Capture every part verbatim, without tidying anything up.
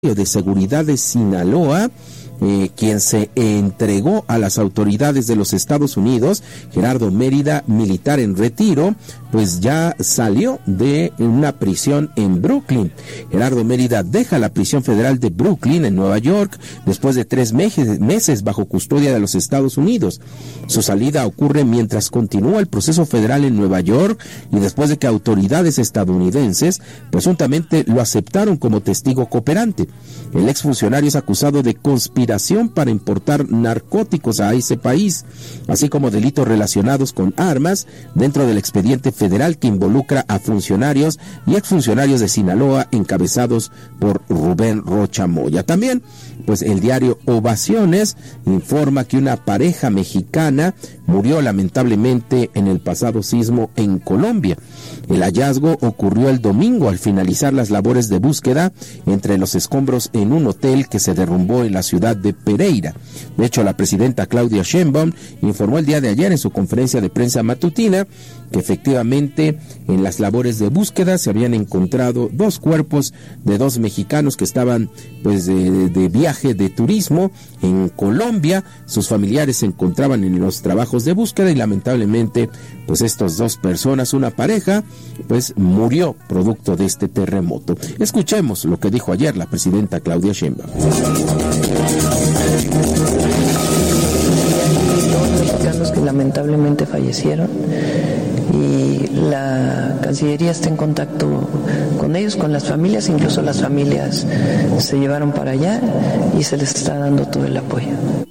de Seguridad de Sinaloa, eh, quien se entregó a las autoridades de los Estados Unidos, Gerardo Mérida, militar en retiro, pues ya salió de una prisión en Brooklyn. Gerardo Mérida deja la prisión federal de Brooklyn en Nueva York después de tres meses, meses bajo custodia de los Estados Unidos. Su salida ocurre mientras continúa el proceso federal en Nueva York y después de que autoridades estadounidenses presuntamente lo aceptaron como testigo cooperante. El exfuncionario es acusado de conspiración para importar narcóticos a ese país, así como delitos relacionados con armas dentro del expediente federal que involucra a funcionarios y exfuncionarios de Sinaloa encabezados por Rubén Rocha Moya. También, pues el diario Ovaciones informa que una pareja mexicana murió lamentablemente en el pasado sismo en Colombia. El hallazgo ocurrió el domingo al finalizar las labores de búsqueda entre los escombros en un hotel que se derrumbó en la ciudad de Pereira. De hecho, la presidenta Claudia Sheinbaum informó el día de ayer en su conferencia de prensa matutina que efectivamente en las labores de búsqueda se habían encontrado dos cuerpos de dos mexicanos que estaban pues de, de viaje de turismo en Colombia. Sus familiares se encontraban en los trabajos de búsqueda y lamentablemente pues estas dos personas, una pareja, pues murió producto de este terremoto. Escuchemos lo que dijo ayer la presidenta Claudia Sheinbaum. Mexicanos que lamentablemente fallecieron y la Cancillería está en contacto con ellos, con las familias, incluso las familias se llevaron para allá y se les está dando todo el apoyo.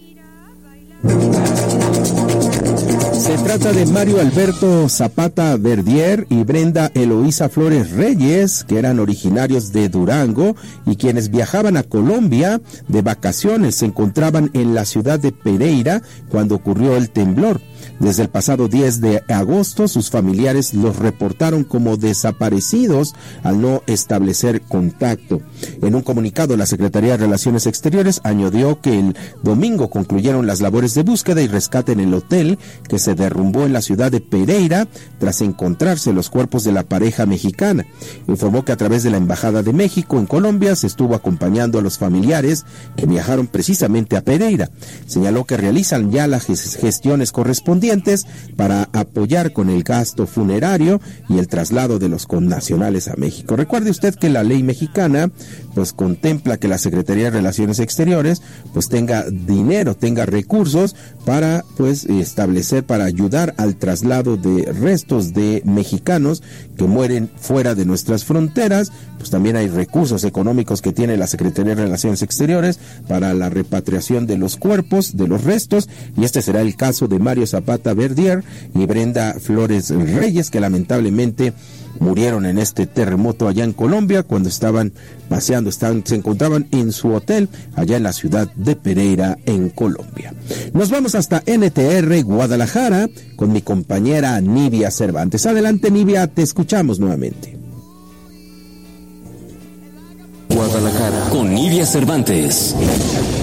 Se trata de Mario Alberto Zapata Verdier y Brenda Eloísa Flores Reyes, que eran originarios de Durango y quienes viajaban a Colombia de vacaciones. Se encontraban en la ciudad de Pereira cuando ocurrió el temblor. Desde el pasado diez de agosto, sus familiares los reportaron como desaparecidos al no establecer contacto. En un comunicado, la Secretaría de Relaciones Exteriores añadió que el domingo concluyeron las labores de búsqueda y rescate en el hotel que se derrumbó en la ciudad de Pereira tras encontrarse los cuerpos de la pareja mexicana. Informó que a través de la Embajada de México en Colombia se estuvo acompañando a los familiares que viajaron precisamente a Pereira. Señaló que realizan ya las gestiones correspondientes para apoyar con el gasto funerario y el traslado de los connacionales a México. Recuerde usted que la ley mexicana pues contempla que la Secretaría de Relaciones Exteriores pues tenga dinero, tenga recursos para pues establecer, para ayudar al traslado de restos de mexicanos que mueren fuera de nuestras fronteras. Pues también hay recursos económicos que tiene la Secretaría de Relaciones Exteriores para la repatriación de los cuerpos, de los restos, y este será el caso de Mario Zapata Verdier y Brenda Flores Reyes, que lamentablemente murieron en este terremoto allá en Colombia cuando estaban paseando, estaban, se encontraban en su hotel allá en la ciudad de Pereira, en Colombia. Nos vamos hasta N T R Guadalajara con mi compañera Nivia Cervantes. Adelante, Nivia, te escuchamos nuevamente. Guadalajara con Nivia Cervantes.